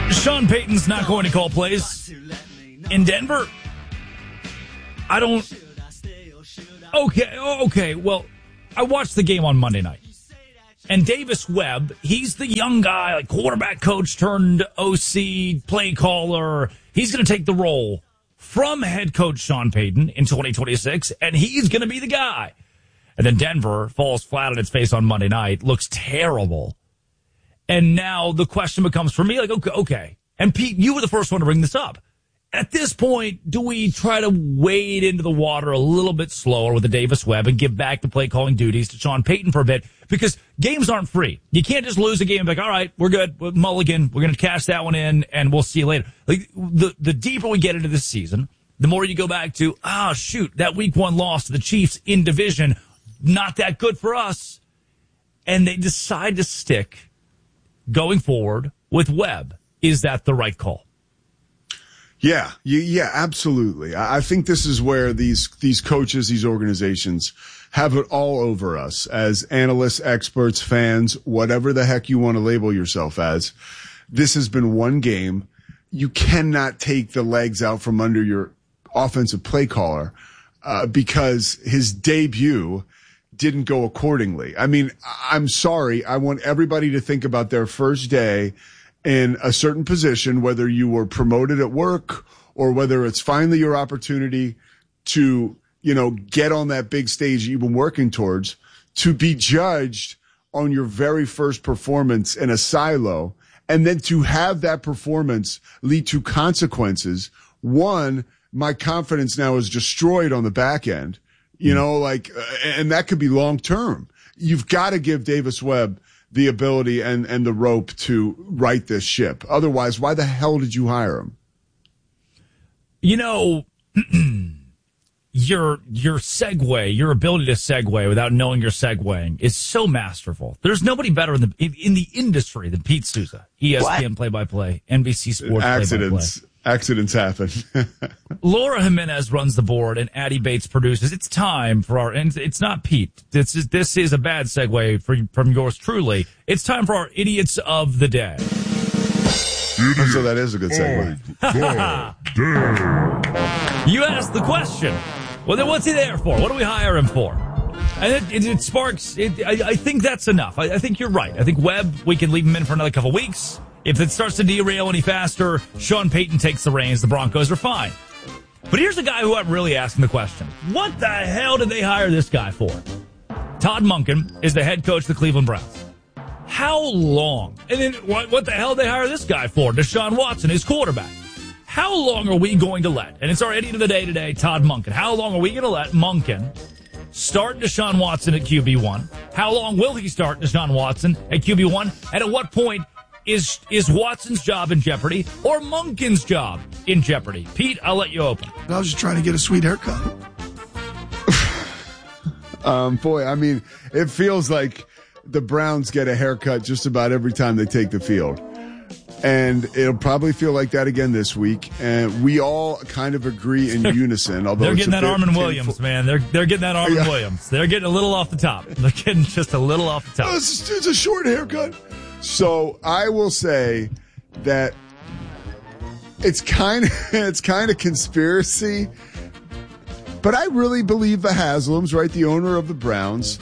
Sean Payton's not going to call plays in Denver. I don't... Okay. Well, I watched the game on Monday night. And Davis Webb, he's the young guy, like quarterback coach turned OC, play caller. He's going to take the role from head coach Sean Payton in 2026, and he's going to be the guy. And then Denver falls flat on its face on Monday night, looks terrible. And now the question becomes for me, like, okay. And Pete, you were the first one to bring this up. At this point, do we try to wade into the water a little bit slower with the Davis Webb and give back the play calling duties to Sean Payton for a bit? Because games aren't free. You can't just lose a game and be like, all right, we're good. Mulligan, we're going to cash that one in and we'll see you later. Like the deeper we get into this season, the more you go back to, that week one loss to the Chiefs in division, not that good for us. And they decide to stick going forward with Webb. Is that the right call? Yeah, absolutely. I think this is where these coaches, these organizations have it all over us as analysts, experts, fans, whatever the heck you want to label yourself as. This has been one game. You cannot take the legs out from under your offensive play caller because his debut didn't go accordingly. I mean, I'm sorry. I want everybody to think about their first day in a certain position, whether you were promoted at work or whether it's finally your opportunity to, get on that big stage you've been working towards, to be judged on your very first performance in a silo, and then to have that performance lead to consequences. One, my confidence now is destroyed on the back end, and that could be long term. You've got to give Davis Webb the ability and the rope to right this ship. Otherwise, why the hell did you hire him? Your segue, your ability to segue without knowing you're segueing is so masterful. There's nobody better in the industry than Pete Souza. ESPN play-by-play, NBC Sports play-by-play. Accidents happen. Laura Jimenez runs the board and Addie Bates produces. It's time for and it's not Pete. This is a bad segue from yours truly. It's time for our idiots of the day. So that is a good segue. You asked the question. Well, then what's he there for? What do we hire him for? And it sparks. I think that's enough. I think you're right. I think Webb, we can leave him in for another couple weeks. If it starts to derail any faster, Sean Payton takes the reins. The Broncos are fine. But here's the guy who I'm really asking the question. What the hell did they hire this guy for? Todd Monken is the head coach of the Cleveland Browns. How long? And then what the hell did they hire this guy for? Deshaun Watson, his quarterback. How long are we going to let, and it's our idiot of the day today, Todd Monken. How long are we going to let Monken start Deshaun Watson at QB1? How long will he start Deshaun Watson at QB1? And at what point is Watson's job in jeopardy or Monken's job in jeopardy? Pete, I'll let you open. I was just trying to get a sweet haircut. It feels like the Browns get a haircut just about every time they take the field. And it'll probably feel like that again this week. And we all kind of agree in unison. Although they're getting that Armand Williams, man. They're getting that Armand Williams. They're getting a little off the top. They're getting just a little off the top. It's a short haircut. So I will say that it's kind of conspiracy, but I really believe the Haslams, right? The owners of the Browns,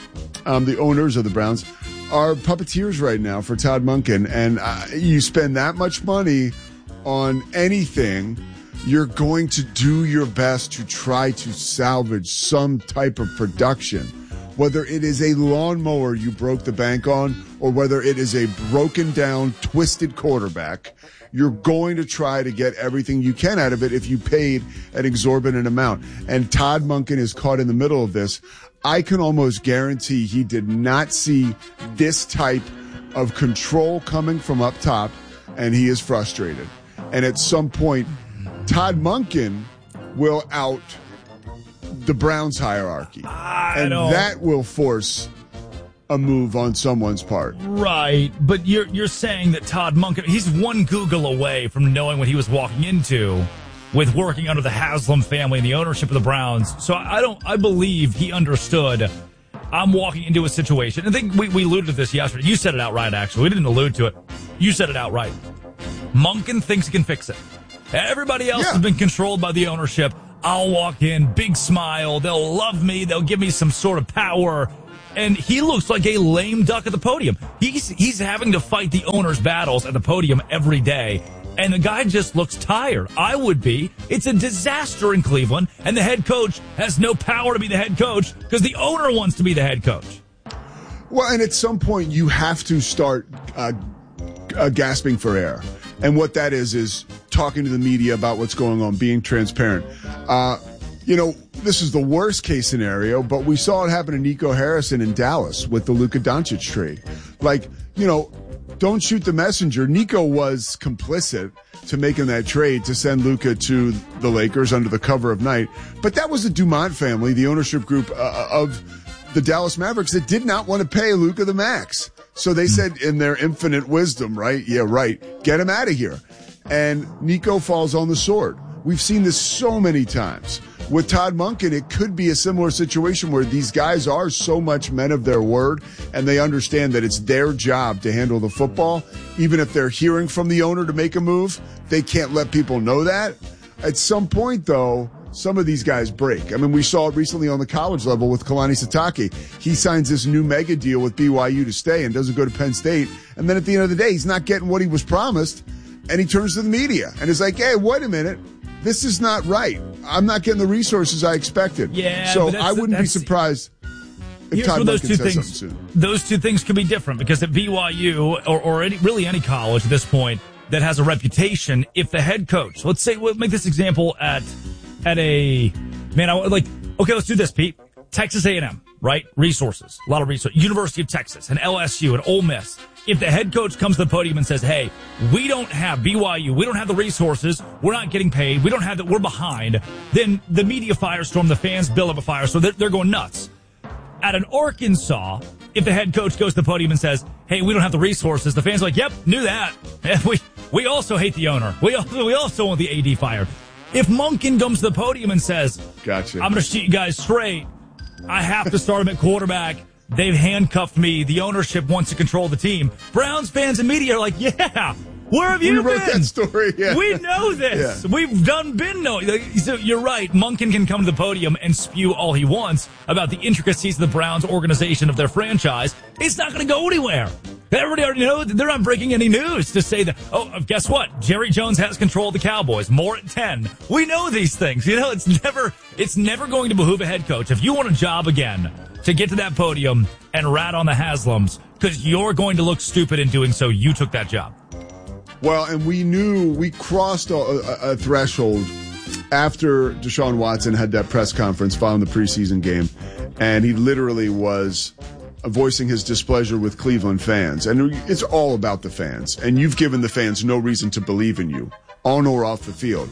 are puppeteers right now for Todd Monken. And you spend that much money on anything, you're going to do your best to try to salvage some type of production. Whether it is a lawnmower you broke the bank on or whether it is a broken down, twisted quarterback, you're going to try to get everything you can out of it if you paid an exorbitant amount. And Todd Monken is caught in the middle of this. I can almost guarantee he did not see this type of control coming from up top, and he is frustrated. And at some point, Todd Monken will out the Browns hierarchy. That will force a move on someone's part. Right, but you're saying that Todd Monken, he's one Google away from knowing what he was walking into with working under the Haslam family and the ownership of the Browns. So I believe he understood, I'm walking into a situation. I think we alluded to this yesterday. You said it outright, actually. We didn't allude to it. You said it outright. Monken thinks he can fix it. Everybody else has been controlled by the ownership. I'll walk in, big smile. They'll love me. They'll give me some sort of power. And he looks like a lame duck at the podium. He's having to fight the owner's battles at the podium every day. And the guy just looks tired. I would be. It's a disaster in Cleveland. And the head coach has no power to be the head coach because the owner wants to be the head coach. Well, and at some point you have to start gasping for air. And what that is talking to the media about what's going on, being transparent. This is the worst case scenario, but we saw it happen to Nico Harrison in Dallas with the Luka Doncic trade. Don't shoot the messenger. Nico was complicit to making that trade to send Luka to the Lakers under the cover of night. But that was the Dumont family, the ownership group of the Dallas Mavericks, that did not want to pay Luka the max. So they said in their infinite wisdom, right? Yeah, right. Get him out of here. And Nico falls on the sword. We've seen this so many times. With Todd Monken, it could be a similar situation where these guys are so much men of their word and they understand that it's their job to handle the football. Even if they're hearing from the owner to make a move, they can't let people know that. At some point, though, some of these guys break. I mean, we saw it recently on the college level with Kalani Sitake. He signs this new mega deal with BYU to stay and doesn't go to Penn State. And then at the end of the day, he's not getting what he was promised. And he turns to the media and is like, hey, wait a minute. This is not right. I'm not getting the resources I expected. Yeah, so I wouldn't be surprised if Todd Monken says something soon. Those two things could be different because at BYU or any college at this point that has a reputation, if the head coach, let's say, we'll make this example at a, okay, let's do this, Pete. Texas A&M, right? Resources, a lot of resources. University of Texas and LSU and Ole Miss. If the head coach comes to the podium and says, hey, we don't have BYU, we don't have the resources, we're not getting paid, we're behind, then the media firestorm, the fans build up a fire, so they're going nuts. At an Arkansas, if the head coach goes to the podium and says, hey, we don't have the resources, the fans are like, yep, knew that. We also hate the owner. We also want the AD fired. If Monken comes to the podium and says, gotcha, I'm going to shoot you guys straight, I have to start him at quarterback, they've handcuffed me, the ownership wants to control the team. Browns fans and media are like, yeah, where have you been? We wrote that story, yeah. We know this. Yeah. We've been knowing. So you're right. Monken can come to the podium and spew all he wants about the intricacies of the Browns organization of their franchise. It's not going to go anywhere. Everybody already knows they're not breaking any news to say that, guess what? Jerry Jones has control of the Cowboys. More at 10. We know these things. It's never going to behoove a head coach. If you want a job again, to get to that podium and rat on the Haslams, because you're going to look stupid in doing so, you took that job. Well, and we crossed a threshold after Deshaun Watson had that press conference following the preseason game, and he literally was voicing his displeasure with Cleveland fans. And it's all about the fans. And you've given the fans no reason to believe in you, on or off the field.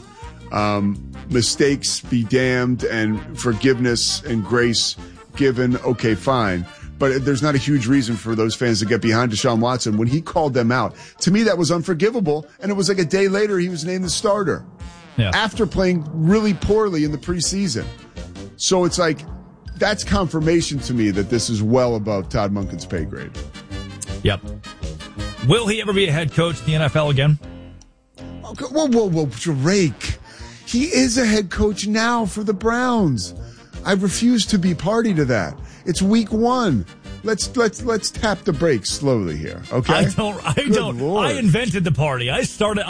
Mistakes be damned and forgiveness and grace given, okay, fine. But there's not a huge reason for those fans to get behind Deshaun Watson when he called them out. To me, that was unforgivable. And it was like a day later, he was named the starter after playing really poorly in the preseason. So it's like, that's confirmation to me that this is well above Todd Monken's pay grade. Yep. Will he ever be a head coach in the NFL again? Okay, whoa, Drake. He is a head coach now for the Browns. I refuse to be party to that. It's week 1. Let's tap the brakes slowly here, okay? I don't. Lord. I invented the party. I started.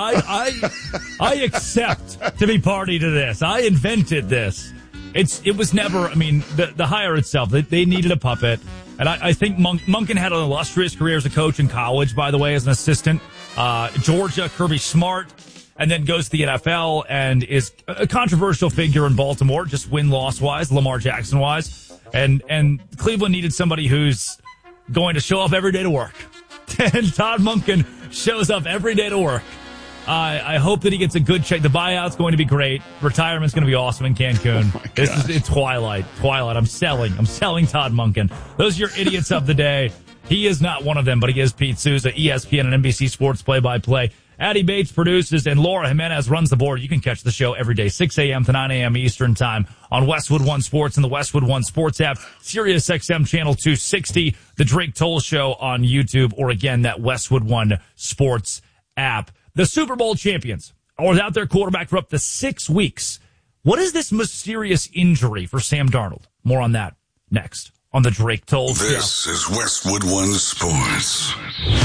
I accept to be party to this. I invented this. It was never. I mean, the hire itself. They needed a puppet, and I think Monken had an illustrious career as a coach in college. By the way, as an assistant, Georgia, Kirby Smart, and then goes to the NFL and is a controversial figure in Baltimore, just win-loss wise, Lamar Jackson wise, and Cleveland needed somebody who's going to show up every day to work, and Todd Monken shows up every day to work. I hope that he gets a good check. The buyout's going to be great. Retirement's going to be awesome in Cancun. It's Twilight. I'm selling Todd Monken. Those are your idiots of the day. He is not one of them, but he is Pete Souza, ESPN and NBC Sports play-by-play. Addie Bates produces, and Laura Jimenez runs the board. You can catch the show every day, 6 a.m. to 9 a.m. Eastern Time on Westwood One Sports and the Westwood One Sports app, Sirius XM Channel 260, the Drake Toll Show on YouTube, or again, that Westwood One Sports app. The Super Bowl champions are without their quarterback for up to 6 weeks. What is this mysterious injury for Sam Darnold? More on that next on the Drake Toll Show. This is Westwood One Sports.